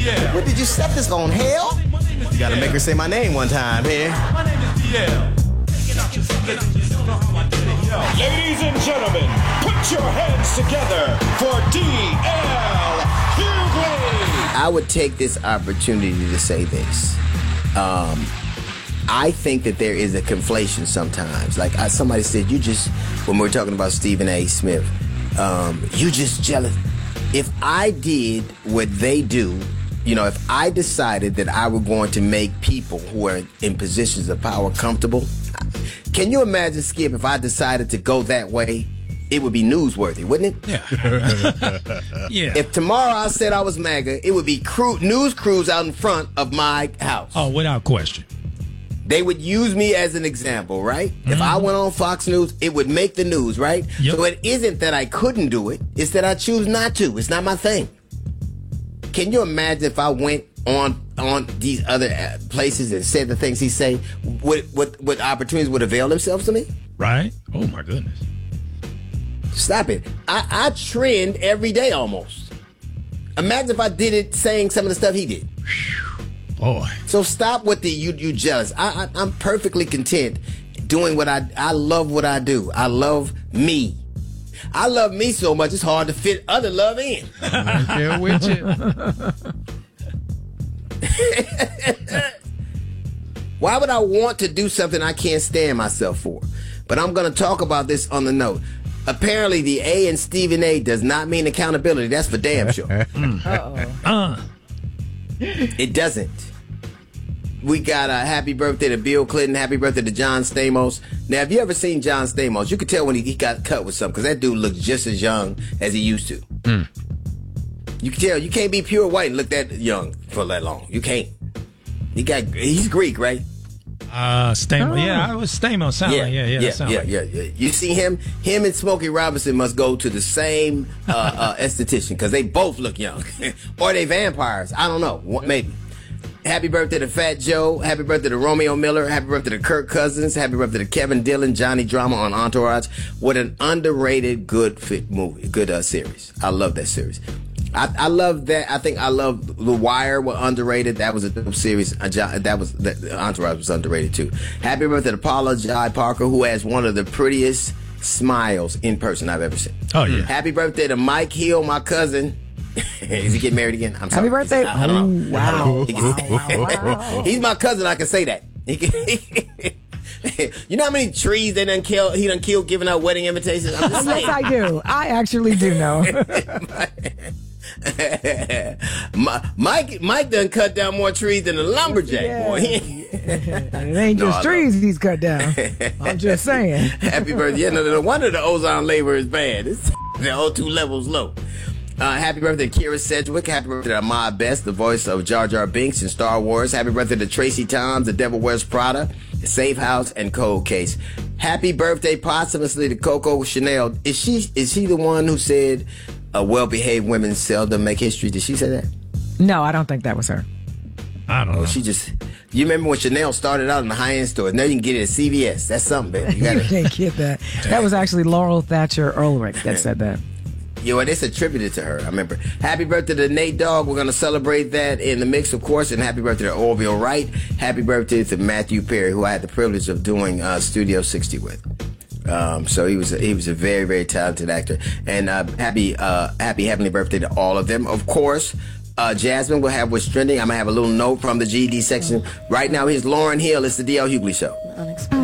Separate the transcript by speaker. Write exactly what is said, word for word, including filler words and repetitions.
Speaker 1: D L.
Speaker 2: What did you set this on, hell? You gotta make her say my name one time here.
Speaker 1: My name is D L.
Speaker 3: Ladies and gentlemen, put your hands together for D L Hughley.
Speaker 2: I would take this opportunity to say this. Um, I think that there is a conflation sometimes. Like I, somebody said, you just, when we were talking about Stephen A. Smith, um, you just jealous. If I did what they do, you know, if I decided that I were going to make people who are in positions of power comfortable, can you imagine, Skip, if I decided to go that way, it would be newsworthy, wouldn't it?
Speaker 4: Yeah. Yeah.
Speaker 2: If tomorrow I said I was MAGA, it would be crew, news crews out in front of my house.
Speaker 4: Oh, without question.
Speaker 2: They would use me as an example, right? Mm-hmm. If I went on Fox News, it would make the news, right?
Speaker 4: Yep.
Speaker 2: So it isn't that I couldn't do it. It's that I choose not to. It's not my thing. Can you imagine if I went on on these other places and said the things he say, what, what, what opportunities would avail themselves to me?
Speaker 4: Right? Oh, my goodness.
Speaker 2: Stop it. I, I trend every day almost. Imagine if I did it saying some of the stuff he did.
Speaker 4: Boy.
Speaker 2: So stop with the you you jealous. I, I I'm perfectly content doing what I I love what I do. I love me. I love me so much it's hard to fit other love in.
Speaker 5: I'm here with you.
Speaker 2: Why would I want to do something I can't stand myself for? But I'm going to talk about this on the note. Apparently, the A in Stephen A does not mean accountability. That's for damn sure.
Speaker 4: Uh-oh. Uh.
Speaker 2: It doesn't. We got a happy birthday to Bill Clinton. Happy birthday to John Stamos. Now, have you ever seen John Stamos? You could tell when he, he got cut with something because that dude looks just as young as he used to.
Speaker 5: Mm.
Speaker 2: You can tell. You can't be pure white and look that young for that long. You can't. He got. He's Greek, right?
Speaker 4: Uh, Stamos. Oh. Yeah, I was Stamos. Sound
Speaker 2: yeah,
Speaker 4: like, yeah, yeah,
Speaker 2: yeah,
Speaker 4: sound
Speaker 2: yeah,
Speaker 4: like.
Speaker 2: yeah, yeah. You see him? Him and Smokey Robinson must go to the same uh, uh, esthetician because they both look young, or they vampires. I don't know. Maybe. Happy birthday to Fat Joe. Happy birthday to Romeo Miller. Happy birthday to Kirk Cousins. Happy birthday to Kevin Dillon, Johnny Drama on Entourage. What an underrated, good fit movie, good uh, series. I love that series. I, I love that. I think I love The Wire. Was underrated. That was a dope series. That was that, Entourage was underrated too. Happy birthday to Paula Jai Parker, who has one of the prettiest smiles in person I've ever seen.
Speaker 4: Oh yeah.
Speaker 2: Happy birthday to Mike Hill, my cousin. Is he getting married again? I'm sorry.
Speaker 6: Happy birthday.
Speaker 2: I, I don't know.
Speaker 6: Wow.
Speaker 2: wow. He's my cousin. I can say that. You know how many trees they done kill? He done killed giving out wedding invitations. I'm just saying.
Speaker 6: Yes, I do. I actually do know.
Speaker 2: Mike, Mike done cut down more trees than a lumberjack,
Speaker 6: yeah.
Speaker 2: boy.
Speaker 6: It ain't just no, trees he's cut down. I'm just saying.
Speaker 2: Happy birthday. Yeah, no, no wonder the ozone labor is bad. It's the O two levels low. Uh, happy birthday to Kira Sedgwick. Happy birthday to Ahmad Best, the voice of Jar Jar Binks in Star Wars. Happy birthday to Tracy Toms, The Devil Wears Prada, Safe House, and Cold Case. Happy birthday posthumously to Coco Chanel. Is she is she the one who said uh, well-behaved women seldom make history? Did she say that?
Speaker 6: No, I don't think that was her.
Speaker 4: I don't
Speaker 2: oh,
Speaker 4: know.
Speaker 2: She just... You remember when Chanel started out in the high-end stores? Now you can get it at C V S. That's something, baby. You, gotta...
Speaker 6: you can't get that. That was actually Laurel Thatcher Ulrich that said that.
Speaker 2: Yeah, well, it's attributed to her. I remember. Happy birthday to Nate Dogg. We're going to celebrate that in the mix, of course. And happy birthday to Orville Wright. Happy birthday to Matthew Perry, who I had the privilege of doing uh, Studio sixty with. Um, so he was a, he was a very, very talented actor. And uh, happy uh, happy heavenly birthday to all of them. Of course, uh, Jasmine will have what's trending. I'm going to have a little note from the G E D section. Right now, here's Lauryn Hill. It's the D L Hughley Show.
Speaker 7: Unexpected.